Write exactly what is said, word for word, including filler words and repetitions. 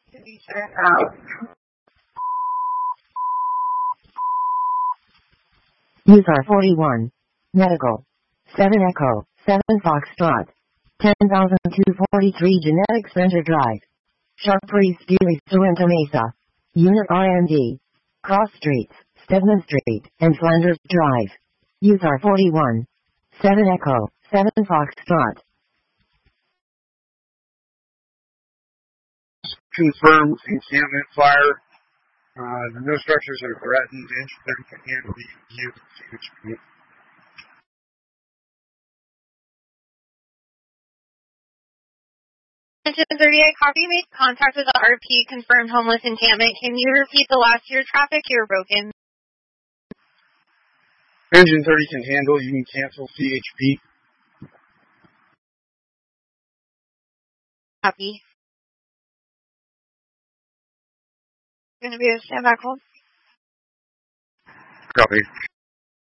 User forty-one. Medical. seven Echo. seven Foxtrot. ten thousand two hundred forty-three Genetic Center Drive. Sharprise Geary Sorrento Mesa. Unit R M D. Cross Streets, Stedman Street, and Flanders Drive. User forty-one. seven Echo. seven Foxtrot. Confirmed encampment fire. Uh, no structures are threatened. Engine thirty can handle the U. Engine thirty-eight, copy, made contact with the R P, confirmed homeless encampment. Can you repeat the last year traffic? You're broken. Engine thirty can handle. You can cancel C H P. Copy. Going to be a standby call. Copy.